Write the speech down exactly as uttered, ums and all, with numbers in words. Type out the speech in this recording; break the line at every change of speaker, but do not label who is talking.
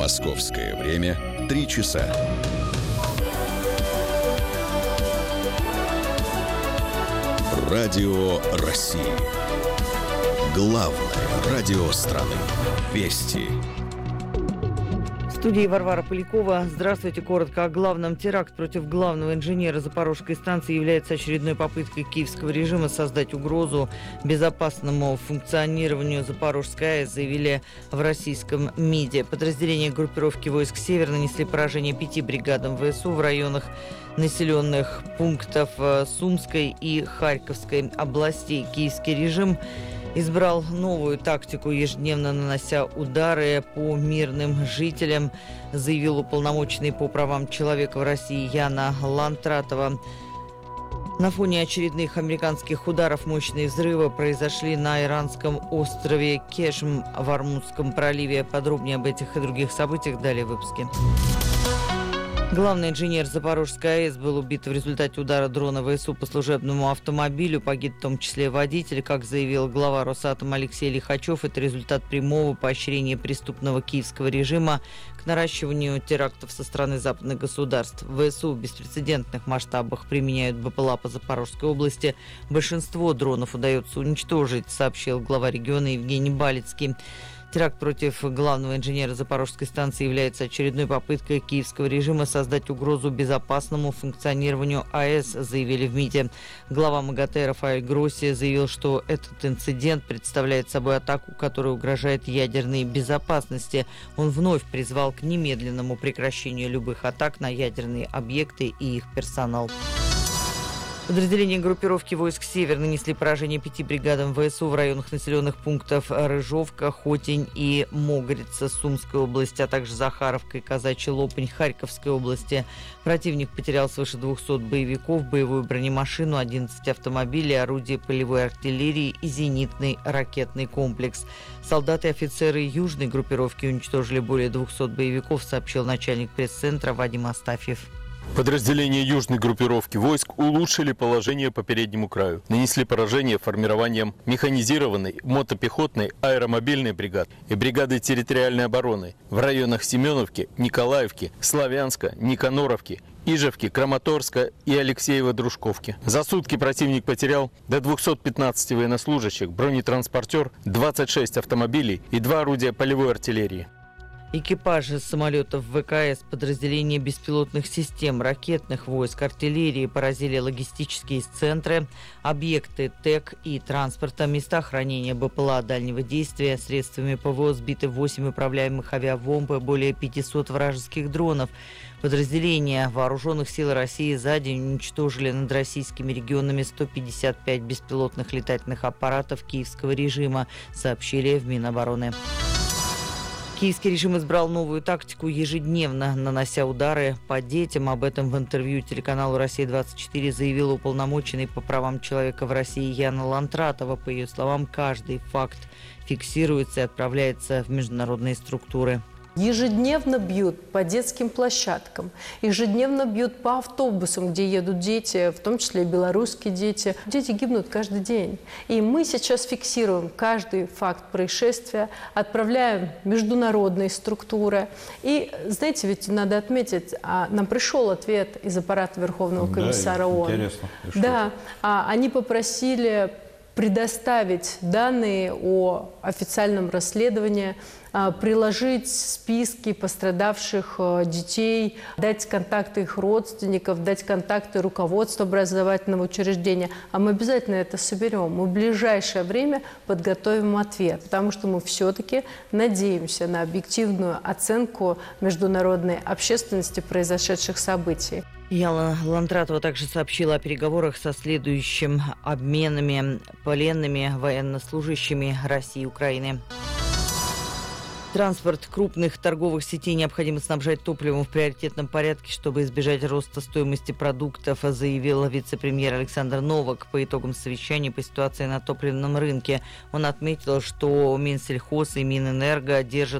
Московское время три часа. Радио России. Главное радио страны. Вести.
В студии Варвара Полякова. Здравствуйте. Коротко о главном. Теракт против главного инженера Запорожской станции является очередной попыткой киевского режима создать угрозу безопасному функционированию Запорожской АЭС, заявили в российском МИДе. Подразделения группировки войск «Север» нанесли поражение пяти бригадам ВСУ в районах населенных пунктов Сумской и Харьковской областей. Киевский режим избрал новую тактику, ежедневно нанося удары по мирным жителям, заявил уполномоченный по правам человека в России Яна Лантратова. На фоне очередных американских ударов мощные взрывы произошли на иранском острове Кешм в Ормузском проливе. Подробнее об этих и других событиях далее в выпуске. Главный инженер Запорожской АЭС был убит в результате удара дрона ВСУ по служебному автомобилю. Погиб в том числе водитель. Как заявил глава Росатома Алексей Лихачев, это результат прямого поощрения преступного киевского режима к наращиванию терактов со стороны западных государств. ВСУ в беспрецедентных масштабах применяют БПЛА по Запорожской области. Большинство дронов удается уничтожить, сообщил глава региона Евгений Балицкий. Теракт против главного инженера Запорожской станции является очередной попыткой киевского режима создать угрозу безопасному функционированию АЭС, заявили в МИДе. Глава МАГАТЭ Рафаэль Гросси заявил, что этот инцидент представляет собой атаку, которая угрожает ядерной безопасности. Он вновь призвал к немедленному прекращению любых атак на ядерные объекты и их персонал. Подразделения группировки войск «Север» нанесли поражение пяти бригадам ВСУ в районах населенных пунктов Рыжовка, Хотень и Могрица Сумской области, а также Захаровка и Казачий Лопань Харьковской области. Противник потерял свыше двухсот боевиков, боевую бронемашину, одиннадцать автомобилей, орудия полевой артиллерии и зенитный ракетный комплекс. Солдаты и офицеры южной группировки уничтожили более двухсот боевиков, сообщил начальник пресс-центра Вадим Астафьев.
Подразделения южной группировки войск улучшили положение по переднему краю. Нанесли поражение формированием механизированной, мотопехотной, аэромобильной бригад и бригады территориальной обороны в районах Семеновки, Николаевки, Славянска, Никаноровки, Ижевки, Краматорска и Алексеева-Дружковки. За сутки противник потерял до двухсот пятнадцати военнослужащих, бронетранспортер, двадцать шесть автомобилей и два орудия полевой артиллерии.
Экипажи самолетов ВКС, подразделения беспилотных систем, ракетных войск, артиллерии поразили логистические центры, объекты ТЭК и транспорта, места хранения БПЛА дальнего действия. Средствами ПВО сбиты восемь управляемых авиабомб и более пятисот вражеских дронов. Подразделения Вооруженных сил России за день уничтожили над российскими регионами сто пятьдесят пять беспилотных летательных аппаратов киевского режима, сообщили в Минобороны. Киевский режим избрал новую тактику, ежедневно нанося удары по детям. Об этом в интервью телеканалу «Россия-двадцать четыре» заявила уполномоченный по правам человека в России Яна Лантратова. По ее словам, каждый факт фиксируется и отправляется в международные структуры.
Ежедневно бьют по детским площадкам, ежедневно бьют по автобусам, где едут дети, в том числе и белорусские дети. Дети гибнут каждый день. И мы сейчас фиксируем каждый факт происшествия, отправляем в международные структуры. И, знаете, ведь надо отметить, нам пришел ответ из аппарата Верховного комиссара
да,
ООН.
Интересно.
Да, они попросили предоставить данные о официальном расследовании, приложить списки пострадавших детей, дать контакты их родственников, дать контакты руководства образовательного учреждения. А мы обязательно это соберем. Мы в ближайшее время подготовим ответ, потому что мы все-таки надеемся на объективную оценку международной общественности произошедших событий.
Яна Лантратова также сообщила о переговорах со следующим обменами пленными военнослужащими России и Украины. Транспорт крупных торговых сетей необходимо снабжать топливом в приоритетном порядке, чтобы избежать роста стоимости продуктов, заявил вице-премьер Александр Новак по итогам совещания по ситуации на топливном рынке. Он отметил, что Минсельхоз и Минэнерго держат